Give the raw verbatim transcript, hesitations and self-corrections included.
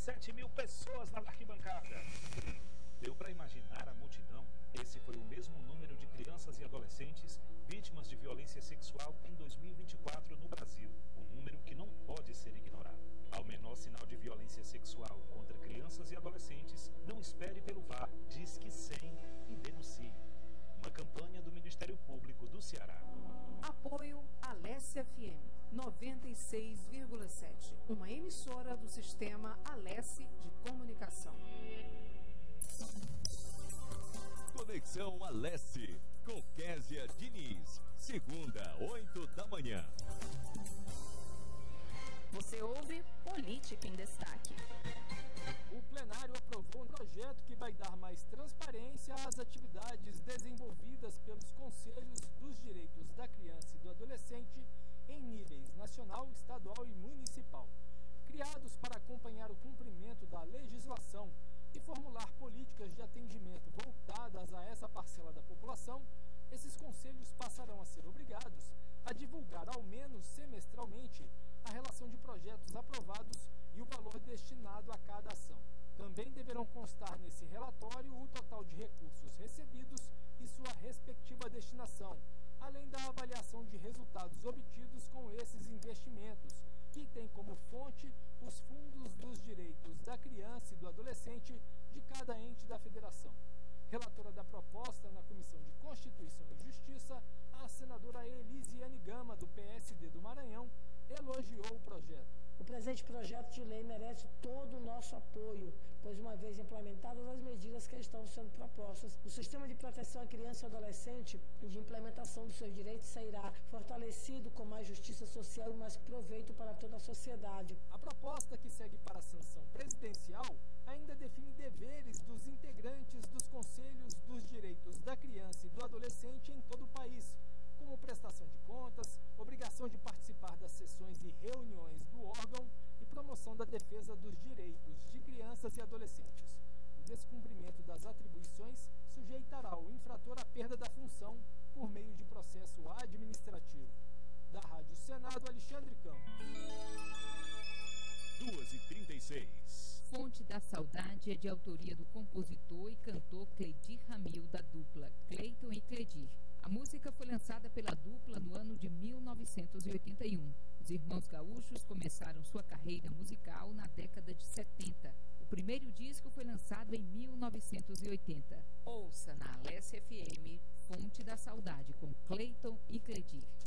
sete mil pessoas na arquibancada. Deu para imaginar a multidão? Esse foi o mesmo número de crianças e adolescentes vítimas de violência sexual em dois mil e vinte e quatro no Brasil. Um número que não pode ser ignorado. Ao menor sinal de violência sexual contra crianças e adolescentes, não espere pelo V A R, Disque cem e denuncie. Uma campanha do Ministério Público do Ceará. Apoio Alesse F M noventa e seis vírgula sete, uma emissora do sistema Alesse de comunicação. Conexão Alesse, com Késia Diniz, segunda, oito da manhã. Você ouve Política em Destaque. O plenário aprovou um projeto que vai dar mais transparência às atividades desenvolvidas pelos Conselhos dos Direitos da Criança e do Adolescente em níveis nacional, estadual e municipal. Criados para acompanhar o cumprimento da legislação e formular políticas de atendimento voltadas a essa parcela da população, esses conselhos passarão a ser obrigados a divulgar ao menos semestralmente a relação de projetos aprovados e o valor destinado a cada ação. Também deverão constar nesse relatório o total de recursos recebidos e sua respectiva destinação, além da avaliação de resultados obtidos com esses investimentos, que tem como fonte os fundos dos direitos da criança e do adolescente de cada ente da federação. Relatora da proposta na Comissão de Constituição e Justiça, a senadora Elisiane Gama, do P S D do Maranhão, elogiou o projeto. O presente projeto de lei merece todo o nosso apoio, pois uma vez implementadas as medidas que estão sendo propostas, o sistema de proteção à criança e adolescente e de implementação dos seus direitos sairá fortalecido com mais justiça social e mais proveito para toda a sociedade. A proposta, que segue para a sanção presidencial, ainda define deveres dos integrantes dos Conselhos dos Direitos da Criança e do Adolescente em todo o país, como prestação de contas, obrigação de participar das sessões e reuniões do órgão e promoção da defesa dos direitos de crianças e adolescentes. O descumprimento das atribuições sujeitará o infrator à perda da função por meio de processo administrativo. Da Rádio Senado, Alexandre Campos. duas e trinta e seis. Fonte da Saudade é de autoria do compositor e cantor Cleidir Ramil, da dupla Cleiton e Cleidir. A música foi lançada pela dupla no ano de mil novecentos e oitenta e um. Os irmãos gaúchos começaram sua carreira musical na década de setenta. O primeiro disco foi lançado em mil novecentos e oitenta. Ouça na Alesse F M, Fonte da Saudade, com Cleiton e Cleidir.